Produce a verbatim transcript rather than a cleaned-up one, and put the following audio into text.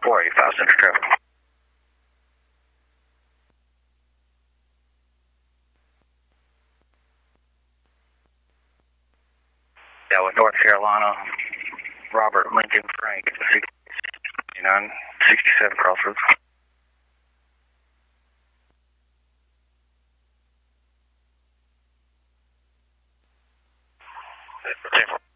four eight five Central traffic. Yeah, with North Carolina, Robert Lincoln Frank, sixty-nine sixty-seven Crossroads. ten four.